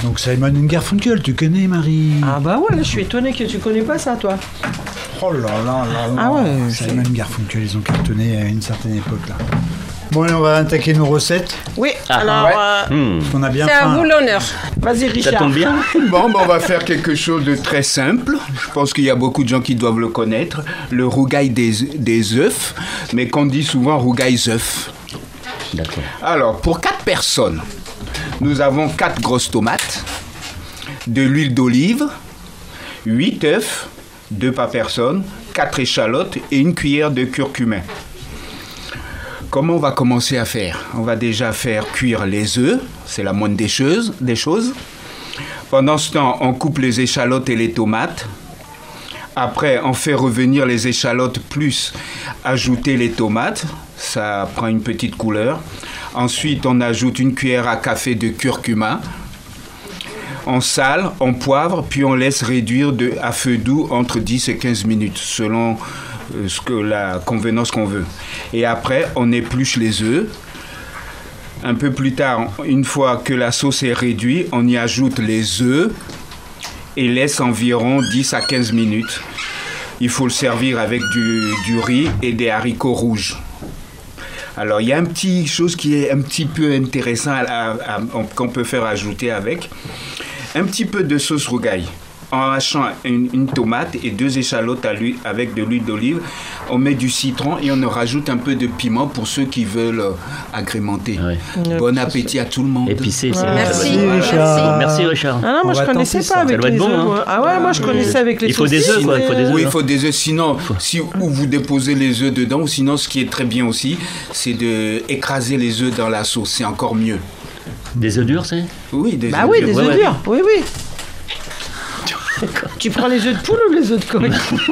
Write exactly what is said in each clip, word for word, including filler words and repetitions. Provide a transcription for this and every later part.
Donc Simon and Garfunkel, tu connais, Marie? Ah bah ouais, là, je suis étonné que tu connais pas ça, toi. Oh là là là là. Ah ouais. Simon and Garfunkel, ils ont cartonné à une certaine époque là. Bon, allez, on va attaquer nos recettes. Oui, Ah, alors, ouais. euh, Hmm. Parce qu'on a bien c'est à faim. vous l'honneur. Vas-y, Richard. Ça tombe bien. Bon, ben, on va faire quelque chose de très simple. Je pense qu'il y a beaucoup de gens qui doivent le connaître. Le rougail des, des œufs, mais qu'on dit souvent rougail œufs. D'accord. Alors, pour quatre personnes, nous avons quatre grosses tomates, de l'huile d'olive, huit œufs, deux par personne, quatre échalotes et une cuillère de curcumin. Comment on va commencer à faire? On va déjà faire cuire les œufs, c'est la moindre des choses, des choses. Pendant ce temps, on coupe les échalotes et les tomates. Après, on fait revenir les échalotes plus ajouter les tomates. Ça prend une petite couleur. Ensuite, on ajoute une cuillère à café de curcuma. On sale, on poivre, puis on laisse réduire de, à feu doux entre dix et quinze minutes, selon euh, ce que, la convenance qu'on veut. Et après, on épluche les œufs. Un peu plus tard, une fois que la sauce est réduite, on y ajoute les œufs et laisse environ dix à quinze minutes. Il faut le servir avec du, du riz et des haricots rouges. Alors, il y a une petite chose qui est un petit peu intéressant à, à, à, qu'on peut faire ajouter avec. Un petit peu de sauce rougail. En hachant une, une tomate et deux échalotes à l'huile, avec de l'huile d'olive, on met du citron et on rajoute un peu de piment pour ceux qui veulent euh, agrémenter. Ouais. Bon appétit à tout le monde. Épicé, c'est Ouais. Merci. Merci, Richard. Merci, Richard. Ah non, moi On je va connaissais tenter pas ça. avec Ça doit les être bon, œufs. hein. moi. Ah ouais, moi je connaissais avec les Il faut des saucisses, œufs, quoi, il faut des mais- œufs. Oui, il faut des œufs. Sinon, si ou vous déposez les œufs dedans, ou sinon, ce qui est très bien aussi, c'est d'écraser les œufs dans la sauce. C'est encore mieux. Des œufs durs, c'est? Oui, des Bah œufs oui, durs. des Ouais, œufs ouais. durs. Oui, oui. Tu prends les œufs de poule ou les œufs de coq?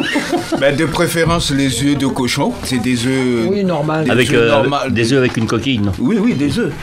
Ben, de préférence, les œufs de cochon. C'est des œufs. Oui, normal. Des Avec œufs euh, normales. des œufs avec une coquille, non? Oui, oui, des œufs.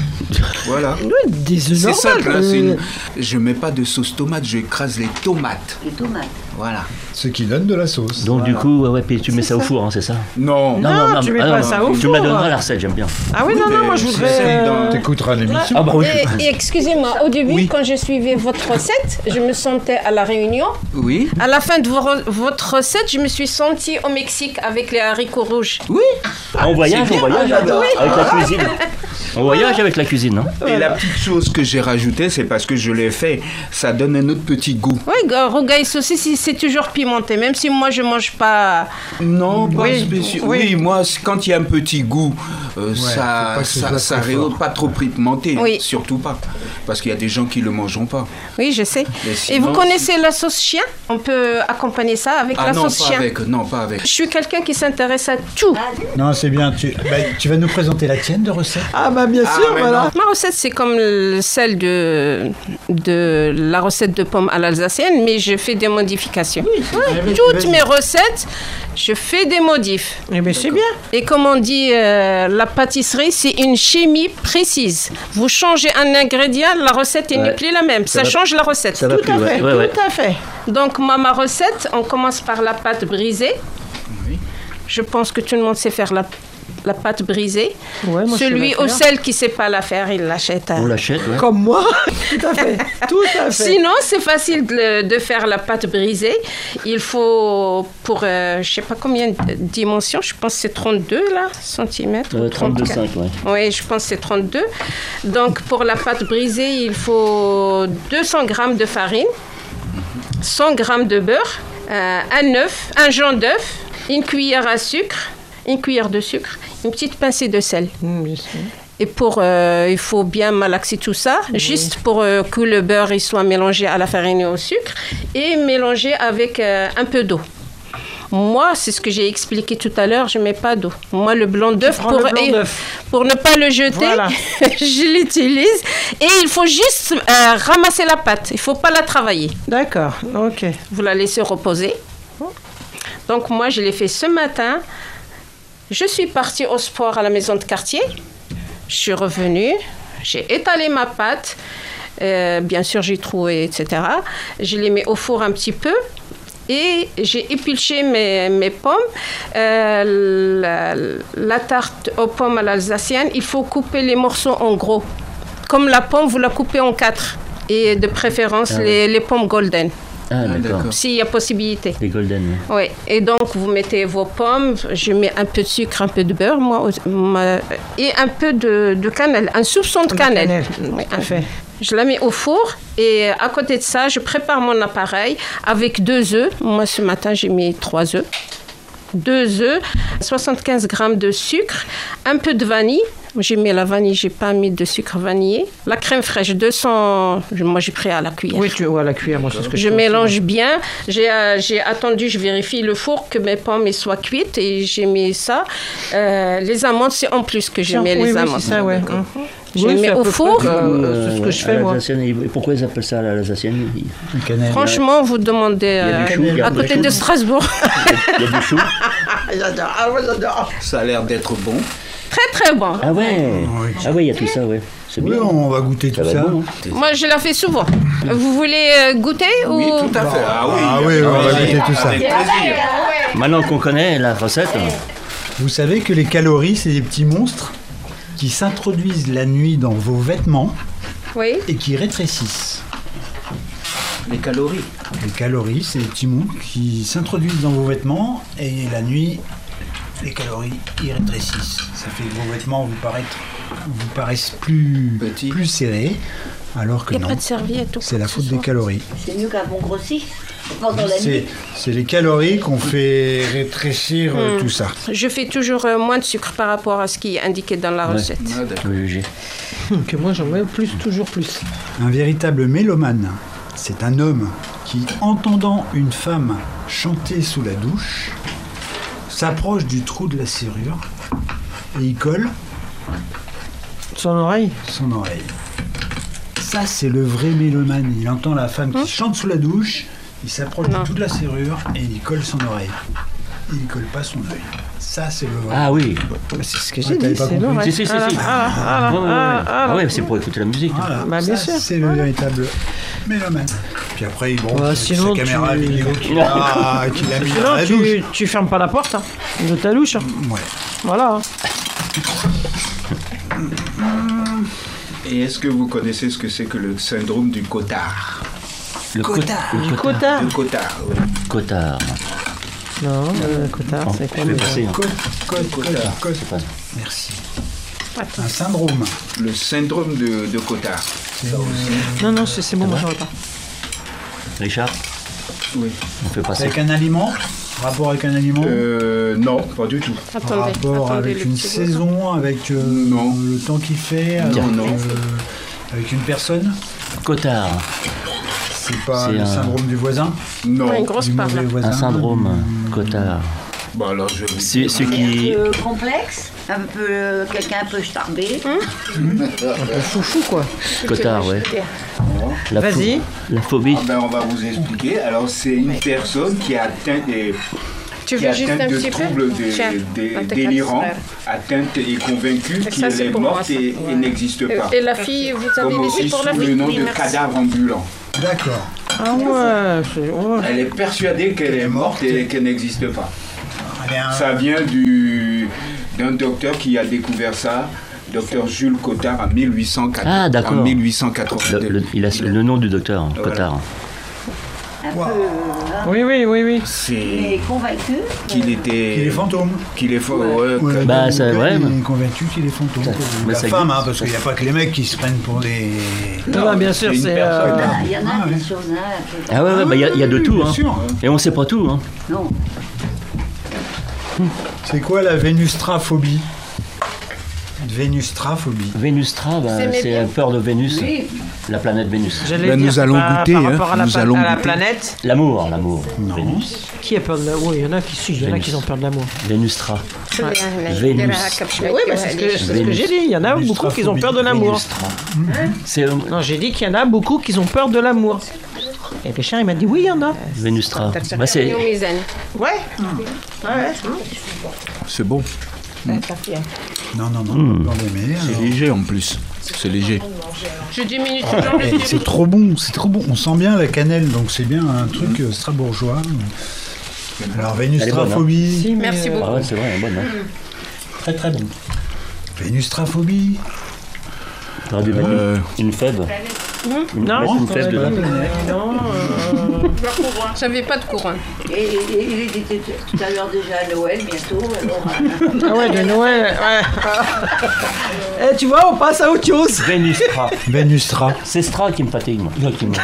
Voilà. Oui, des œufs C'est normaux. simple, hein, c'est euh, une- je mets pas de sauce tomate, je écrase les tomates. Les tomates. Voilà. Ce qui donne de la sauce. Donc du Voilà. coup, ouais, ouais, puis tu mets ça au four, hein, c'est ça? Non. Non, tu mets pas ça au Tu four. me la donneras la recette, j'aime bien. Ah oui, Oui, non, non, mais moi je c'est- voudrais... c'est dans- euh, T'écouteras l'émission. Ah bah oui. Et, et excusez-moi, au début, Oui. quand je suivais votre recette, je me sentais à la Réunion. Oui. À la fin de vo- votre recette, je me suis sentie au Mexique avec les haricots rouges. Oui. On voyage, on voyage avec, avec la cuisine. On voyage avec la cuisine, non? Et la petite chose que j'ai rajoutée, c'est parce que je l'ai fait, ça donne un autre petit goût. Oui, rougail saucisse, c'est toujours pimenté, même si moi je mange pas. Non, pas Oui, spécial. oui. Oui, moi, c- quand il y a un petit goût, euh, faut ça, pas que ce ça, soit ça trop rehausse, fort. pas trop pimenté. Oui. Surtout pas. Parce qu'il y a des gens qui le mangeront pas. Oui, je sais. Mais Et sinon, vous connaissez la sauce chien? On peut accompagner ça avec Ah la non, sauce pas chien. avec. Non, pas avec. Je suis quelqu'un qui s'intéresse à tout. Non, c'est bien. Tu, bah, tu vas nous présenter la tienne de recette. Ah bah bien Ah, sûr, mais voilà. non. Ma recette, c'est comme le- celle de, de la recette de pommes à l'alsacienne, mais je fais des modifications. Toutes mes recettes, je fais des modifs. Eh bien c'est bien. Et comme on dit, euh, la pâtisserie, c'est une chimie précise. Vous changez un ingrédient, la recette elle Ouais. n'est plus la même. Ça, va- change la recette. Ça va Tout plus, à ouais. fait, ouais, ouais. tout à fait. Donc, moi, ma recette, on commence par la pâte brisée. Oui. Je pense que tout le monde sait faire la, la pâte brisée. Ouais, moi, je sais Celui la ou faire. celle qui ne sait pas la faire, il l'achète. à- On l'achète, ouais. Comme moi. Tout à fait. Tout à fait. Sinon, c'est facile de, de faire la pâte brisée. Il faut, pour, euh, je ne sais pas combien de dimensions, je pense que c'est trente-deux là, centimètres. ou Euh, trente-deux trente-quatre. virgule cinq, ouais. Oui, je pense que c'est trente-deux. Donc, pour la pâte brisée, il faut deux cents grammes de farine, cent grammes de beurre, euh, un œuf, un jaune d'œuf, une cuillère à sucre, une cuillère de sucre, une petite pincée de sel. Mmh, bien sûr. Et pour, euh, il faut bien malaxer tout ça, juste pour euh, que le beurre il soit mélangé à la farine et au sucre, et mélangé avec euh, un peu d'eau. Moi, c'est ce que j'ai expliqué tout à l'heure, je ne mets pas d'eau. Moi, le blanc d'œuf, prends pour, le blanc et- d'œuf. pour ne pas le jeter, Voilà. je l'utilise. Et il faut juste euh, ramasser la pâte, il ne faut pas la travailler. D'accord, ok. Vous la laissez reposer. Donc moi, je l'ai fait ce matin. Je suis partie au sport à la maison de quartier. Je suis revenue. J'ai étalé ma pâte. Euh, bien sûr, j'ai troué, et cetera. Je l'ai mis au four un petit peu. Et j'ai épluché mes, mes pommes. Euh, la, la tarte aux pommes à l'alsacienne, il faut couper les morceaux en gros. Comme la pomme, vous la coupez en quatre. et de préférence Ah, les, les pommes golden, Ah, d'accord. s'il y a possibilité. Les golden. oui. Oui, et donc vous mettez vos pommes, je mets un peu de sucre, un peu de beurre, moi, aussi, ma- et un peu de, de cannelle, un soupçon de De cannelle. cannelle, Oui, tout à fait. Je la mets au four et à côté de ça, je prépare mon appareil avec deux œufs. Moi, ce matin, j'ai mis trois œufs. Deux œufs, soixante-quinze grammes de sucre, un peu de vanille. J'ai mis la vanille, j'ai pas mis de sucre vanillé. La crème fraîche, deux cents, moi j'ai pris à la cuillère. Oui, tu vois la cuillère, moi c'est ce que je Je fais mélange bien. J'ai, euh, j'ai attendu, je vérifie le four que mes pommes elles soient cuites et j'ai mis ça. Euh, les amandes, c'est en plus que je aussi. mets oui, les oui, amandes. c'est ça, ouais. Mhm. Je Oui, mets c'est à au peu four. près, euh, c'est ce que je à fais, moi. l'Alsacienne, et pourquoi ils appellent ça à l'Alsacienne? Il La cannelle. Franchement, vous demandez y a du euh, chou, il y a à du côté chou. de Strasbourg. il y a du chou. J'adore, ah ouais, j'adore. Ça a l'air d'être bon. Très très bon. Ah ouais. Oui. Ah ouais, il y a tout ça, ouais. C'est Oui, bien. on va goûter Ça tout va ça. être bon. hein. Moi, je la fais souvent. Vous voulez euh, goûter Oui, ou... tout à fait. Ah oui, Ah oui, on va goûter tout ça. Avec plaisir. Maintenant qu'on connaît la recette, Vous savez que les calories, c'est des petits monstres qui s'introduisent la nuit dans vos vêtements Oui. et qui rétrécissent. Les calories. Les calories, c'est des petits monstres qui s'introduisent dans vos vêtements et la nuit, les calories y rétrécissent. Ça fait que vos vêtements vous paraissent, vous paraissent plus, Petits. plus serrés, alors que Il n'y a non, pas de serviette. ou c'est quoi la que ce faute des soit. calories. C'est mieux qu'un bon grossi pendant la C'est, nuit. c'est les calories qu'on fait rétrécir euh, Hmm. tout ça. Je fais toujours euh, moins de sucre par rapport à ce qui est indiqué dans la Ouais. recette. Ah, d'accord. oui, j'ai. Que moi j'en mets plus, toujours plus. Un véritable mélomane, c'est un homme qui, entendant une femme chanter sous la douche, s'approche du trou de la serrure et y colle Son oreille. son oreille. Ça, c'est le vrai mélomane. Il entend la femme qui chante sous la douche, il s'approche Non. du trou de la serrure et il y colle son oreille. Il ne colle pas son œil. Ça, c'est le vrai. Ah oui. C'est ce que Ouais, j'ai t'avais dit, pas c'est compris. l'oreille. Si, si, si, Ah, si. ah, ah, Ah, ouais, ouais, ouais. ah, ah, Ah ouais, c'est pour écouter la musique. Voilà, Bah, bien ça, sûr. c'est le véritable mélomane. Puis après, bon, Bah, c'est sinon, sa caméra tu- vidéo qu'il a, qu'il a mis dans Sinon, la douche. tu, tu fermes pas la porte hein, de ta douche. hein. Ouais. Voilà. Et est-ce que vous connaissez ce que c'est que le syndrome du cotard? Le cotard. Le cotard. Cotard. Le cotard, oui. Cotard. Non, euh, cotard, Bon, c'est quoi je vais déjà passer. hein. Code, code, code, code. pas- Merci. Un syndrome. Le syndrome de, de cotard. Non, non, c'est c'est bon, moi j'en veux pas. Richard, Oui. on fait C'est passer. avec un aliment. Rapport avec un aliment. Euh, non, pas du tout. Attendez, rapport attendez avec le une petit saison, avec euh, Non. le temps qu'il fait, avec, Non, non. euh, avec une personne. Cotard. C'est pas C'est le un- syndrome du voisin. Non. Ouais, une grosse du part, mauvais là. voisin. Un syndrome. Cotard. Bon, alors je vais vous C'est dire. ce qui. Un peu complexe, un peu euh, quelqu'un un peu starbé. Foufou, quoi. Cotard, ouais. La pho- Vas-y. La phobie. Ah ben, on va vous expliquer. Alors, c'est une personne qui a atteint des, Tu qui veux est juste atteinte un de petit peu troubles dé- Tiens, dé- un de tes délirants, quatre frères. atteinte et convaincue Ça, qu'elle c'est est pour moi, morte ça. et, et n'existe pas. Et la fille, vous avez Comme laissé aussi pour la sous fille le nom Oui, de merci. cadavre ambulant. D'accord. Ah ouais, c'est... ouais. Elle est persuadée qu'elle est morte et qu'elle n'existe pas. Elle est un- Ça vient du, d'un docteur qui a découvert ça, docteur Jules Cotard, en mille huit cent quatre- Ah, d'accord. en mille huit cent quatre-vingt-deux. Le- le- il a le nom du docteur, hein, Voilà. Cotard. Un Wow. peu, hein, Oui, oui, oui, oui. C'est mais convaincu. qu'il était... Il est fantôme. Qu'il est faux, ouais, Ouais, que- Bah, le ça- gars, ouais, il mais- est convaincu qu'il est fantôme. Ça- Ou mais la ça femme, existe. hein, parce qu'il n'y a pas que les mecs qui se prennent pour des. Non, non, bien sûr, c'est une c'est... personne. euh, Il y en a Ah, des ouais. choses, hein, un peu- Ah ouais, ouais, bah, il y, a- il y a de oui, tout. bien Hein. sûr. Et on sait pas tout. Hein. Non, C'est quoi la vénustraphobie? Vénustraphobie. Vénustra, bah, Vous aimez c'est bien la peur de Vénus, oui. la planète Vénus. J'allais Ben, dire, nous allons par- goûter, par hein, rapport à la, nous pa- allons à la goûter. planète. L'amour, l'amour. Non. Vénus. Qui a peur de l'amour? Il y en a qui si, il y en a Vénus. qui ont peur de l'amour. Vénustra. Vénus. Vénus. Oui, mais c'est ce que, c'est ce que Vénus. j'ai dit. Il y en a beaucoup qui ont peur de l'amour. Vénustra. C'est euh, Non, j'ai dit qu'il y en a beaucoup qui ont peur de l'amour. Et Richard, il m'a dit oui, il y en a. Vénustra. Bah, c'est Ouais. Ouais. C'est bon. Non, non, non, Hmm. on l'aimer. C'est léger en plus. C'est léger. Je diminue toujours le Eh, débit. c'est trop bon, c'est trop bon. On sent bien la cannelle, donc c'est bien un truc euh, strasbourgeois. Alors, vénustraphobie. Si, mais, Merci euh, beaucoup. Ah ouais, c'est vrai, elle est bonne. Hein. Très très bon. Vénustraphobie. J'aurais dû mettre Euh, une fève. Une, Non, mettre une c'est fesse pas dedans. la- non. euh, J'avais pas de couronne. Et et- il était tout à l'heure déjà à Noël, bientôt. Alors, euh, Ah ouais, de Noël. Ouais. Eh, tu vois, on passe à autre chose. Vénustra. Vénustra. C'est Stra qui me fatigue, moi. Non, qui me-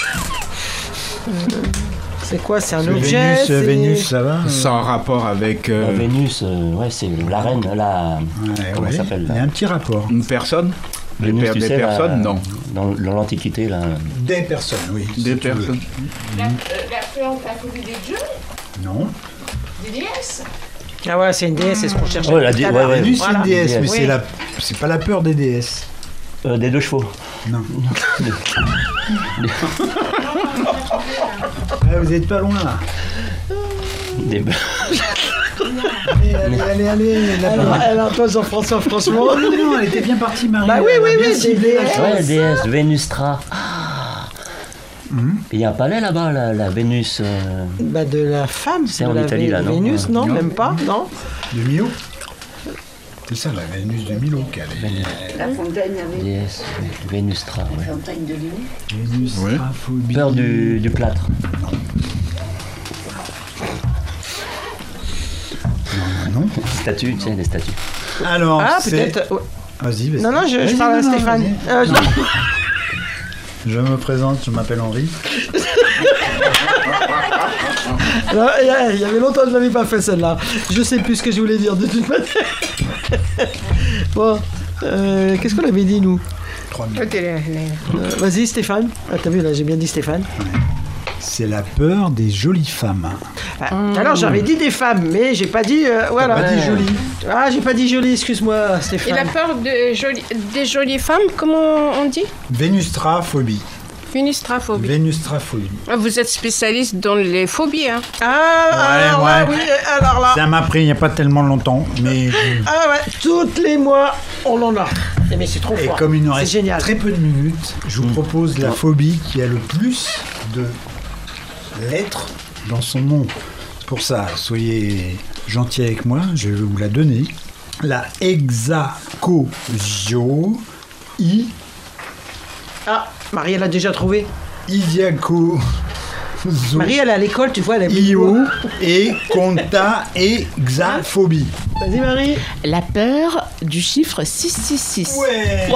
C'est quoi? C'est un Ce objet? Vénus, c'est- Vénus, ça va? Sans rapport avec euh, La Vénus, euh, ouais, c'est la reine, la. Ouais, comment ouais. ça s'appelle Il y a là un petit rapport. une personne. Des, Vénus, per- tu des sais, la- personnes, non. Dans, dans l'Antiquité, là. Des personnes, oui. si Des tu veux. personnes. La, euh, la peur, la phobie des dieux, Non. des déesses. Ah ouais, c'est une déesse, c'est ce qu'on cherche. Ouais, la dé- ouais, ouais. Vénus, c'est Voilà. une déesse, mais Oui. c'est la... c'est pas la peur des déesses. Euh, des deux chevaux. Non. Ah, vous êtes pas loin là. Des... Allez, allez, allez, allez. la Alors, peur. alors, toi, Jean-François, franchement. Oh, non, non, elle était bien partie, Marie. Bah oui, Elle a oui, bien oui, des ciblé la déesses. chose. Ouais, déesse, Vénustra. Ah. Il y a un palais là-bas, la, la Vénus. euh, Bah, de la femme. C'est de en la Italie, Vé- là, non Vénus, non, Non. même pas, non. De Milo. C'est ça, la Vénus de Milo qu'elle est. la fontaine avec Déesse, Vénustra, la ouais. fontaine de Lille. Vénus, Ouais. phobie. Peur du, du plâtre. Non, non. Statues, tu sais, des statues. Alors, Ah, c'est... peut-être. ouais. Vas-y, vas-y. Non, non, je, je Vas-y, parle à non, non, Stéphane. vas-y. Euh, je- Non. Je me présente, je m'appelle Henri. Non, Il y a- il y avait longtemps que je l'avais pas fait celle-là. Je sais plus ce que je voulais dire de toute manière. Bon, euh, qu'est-ce qu'on avait dit nous? Trois minutes. Euh, Vas-y Stéphane. Ah, t'as vu là, j'ai bien dit Stéphane. C'est la peur des jolies femmes. Ah, alors j'avais dit des femmes, mais j'ai pas dit. euh, voilà. Pas dit jolie. Ah, j'ai pas dit jolie, excuse-moi Et Stéphane. la peur de joli- des jolies femmes, comment on dit? Vénustraphobie. Vénustraphobie. Vénustraphobie. Vous êtes spécialiste dans les phobies, hein? Ah, alors Ouais, là, ouais. oui, alors là. Ça m'a pris il n'y a pas tellement longtemps, mais... Ah ouais, toutes les mois, on en a. Eh, Mais c'est trop Et fort. comme il nous C'est reste génial. très peu de minutes, je vous propose la phobie qui a le plus de lettres dans son nom. Pour ça, soyez gentils avec moi, je vais vous la donner. La hexacosio i Ah, Marie, elle a déjà trouvé. idiaco Marie, elle est à l'école, tu vois, elle a io et conta hexaphobie. Vas-y, Marie. La peur du chiffre six cent soixante-six. Ouais.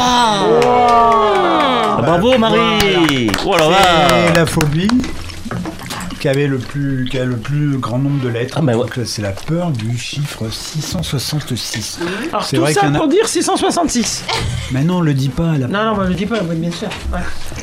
Ah, bravo Marie. Oh là C'est là. la phobie qui avait le plus, qui a le plus grand nombre de lettres. Ah, bah ouais. Donc là, c'est la peur du chiffre six cent soixante-six. Alors, C'est tout vrai ça qu'il y en a- pour dire six cent soixante-six. Mais non, on le dit pas. la- Non, non, bah, je le dis pas, oui, bien sûr. Ouais.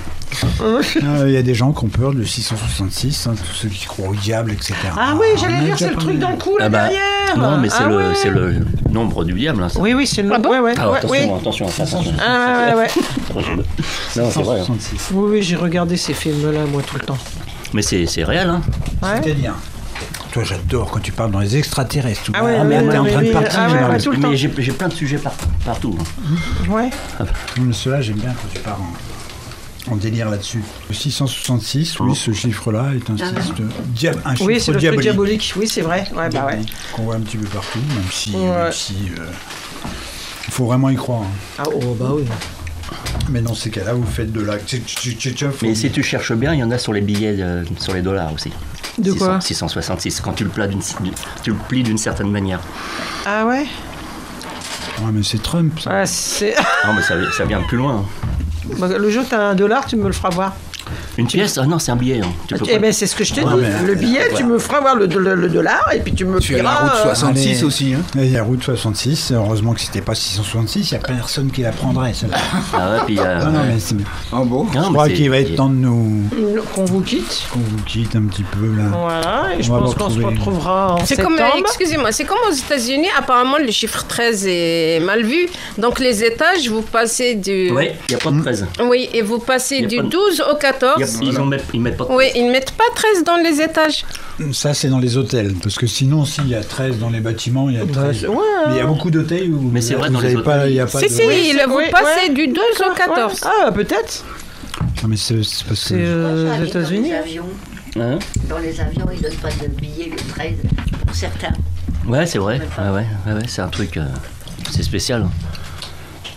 Ah, Il y a des gens qui ont peur de six cent soixante-six, hein, tous ceux qui croient au diable, et cetera. Ah oui, on j'allais a dire, déjà c'est le parlé. truc dans le cou, là, Ah bah, derrière. non, mais c'est Ah le, ouais. c'est le nombre du diable. Hein, ça. Oui, oui, c'est le Ah bon ouais, ouais, Alors, ouais, attention, oui. attention, attention. Ah, ouais, ouais, ouais. Non, c'est vrai. hein. soixante-six. Oui, oui, j'ai regardé ces films-là, moi, tout le temps. Mais c'est c'est réel, hein. Ouais. C'est-à-dire, toi, j'adore quand tu parles dans les extraterrestres. tout. Ah ouais, mais ouais, t'es en ouais, train de oui, partir. ah ouais, dans ouais, le- tout le temps. Mais j'ai j'ai plein de sujets par- partout. hein. Ouais. Mais Ceux-là, j'aime bien quand tu pars en, en délire là-dessus. Le six cent soixante-six, oui, ce chiffre-là est un chiffre, dia- un chiffre Oui, c'est le truc diabolique. diabolique. Oui, c'est vrai. Ouais, bah ouais. Qu'on voit un petit peu partout, même si, Ouais. même si euh, il faut vraiment y croire. hein. Ah, oh, bah oui. Mais dans ces cas-là, vous faites de la tch- tch- tch- tch- Mais si tu cherches bien, il y en a sur les billets, euh, sur les dollars aussi. De six cents, quoi six cent soixante-six, quand tu le, plies d'une, tu le plies d'une certaine manière. Ah ouais. Ouais, mais c'est Trump, ça. Ouais, c'est. Non, mais ça, ça vient de plus loin. hein. Bah, le jour que t'as un dollar, tu me le feras voir. Une pièce? Ah non, c'est un billet. hein. Tu peux Eh pas- ben, c'est ce que je te Ouais, dis. mais- Le billet, tu me feras voir le, le- le dollar et puis tu me Tu as la paieras, route euh, soixante-six Allez. aussi. Hein. Il y a route soixante-six, heureusement que c'était pas six cent soixante-six, il n'y a personne qui la prendrait, celle-là. Ah ouais, puis, euh, Non, non, mais c'est- En beau. non, je mais crois c'est- qu'il va être temps de nous... qu'on vous quitte. qu'on vous quitte un petit peu, là. Voilà, et je On va pense vous qu'on se retrouver. retrouvera en C'est comme, septembre. euh, excusez-moi, c'est comme aux États-Unis, apparemment le chiffre treize est mal vu. Donc les étages, vous passez du. Ouais, il n'y a pas de treize. Oui, et vous passez Y a du pas de- douze au Y a- quatorze. ils, en mettent, ils mettent pas de Oui, ils ne mettent pas treize dans les étages. Ça, c'est dans les hôtels, parce que sinon, s'il y a treize dans les bâtiments, il y a treize. ouais. Mais il y a beaucoup d'hôtels où Mais c'est vrai, vous dans les avez pas, hôtels, il y a pas Si, de... si, Oui, il- c'est- vous oui, passez ouais. du douze au quatorze. Ah, peut-être. Non, mais c'est c'est parce C'est que... euh, Ça, aux et États-Unis. Dans les avions, Hein? dans les avions, ils donnent pas de billets le treize pour certains. Ouais, c'est vrai. Ouais, ouais, ouais, ouais, c'est un truc. euh, c'est spécial.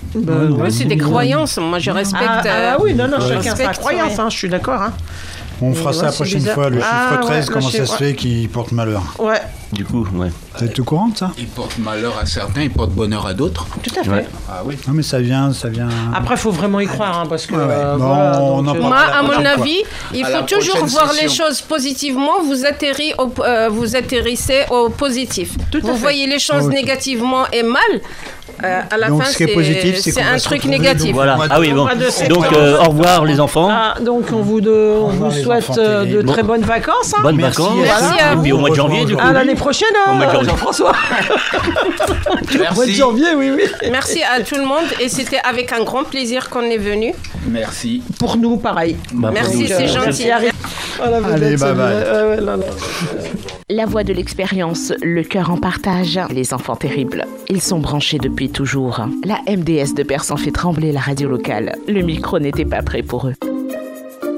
Bah, Ouais, Ouais, c'est des croyances. Moi, je respecte. Ah, euh, ah oui, non, non, je chacun sa respecte, croyance, ouais. hein, je suis d'accord. Hein. On fera Ouais, ça la c'est prochaine bizarre. fois. Le Ah, chiffre ouais, treize, le comment ça chiffre, se fait qu'il porte malheur? Ouais, Du coup, ouais. Vous êtes au courant de ça? Il porte malheur à certains, il porte bonheur à d'autres. tout à fait. Ouais. Ah oui. Non, mais ça vient, ça vient. Après, il faut vraiment y croire, hein, parce que... Ouais, ouais. euh, Bon, voilà, on donc, en euh, parle. Moi, à la mon prochaine fois. avis, il À la faut toujours prochaine voir les session. choses positivement. Vous, atterri au- euh, vous atterrissez au positif. Tout à vous fait. voyez les choses Ok. négativement et mal. euh, à la Donc, fin, ce qui est c'est positif, c'est c'est qu'on va un se truc retrouver, négatif. donc, Voilà. Moi, Ah oui, bon. pas de cette Donc, croyance. euh, au revoir les enfants. Ah, donc on vous, de, on vous revoir les souhaite enfants euh, de terribles. très bonnes vacances. Hein. Bonnes Merci, vacances. Merci à Et puis vous. au mois de janvier, du coup. À l'année prochaine, Au mois de euh, janvier. Jean-François. Au mois de Merci. janvier, oui, oui. Merci à tout le monde et c'était avec un grand plaisir qu'on est venu. Merci. Pour nous, pareil. Bah, Merci, pour nous, c'est euh, gentil. Voilà, Allez, vedette, bye bye. euh, ouais, là, là. La voix de l'expérience, le cœur en partage, les enfants terribles. Ils sont branchés depuis toujours. La M D S de Persan fait trembler la radio locale. Le micro n'était pas prêt pour eux.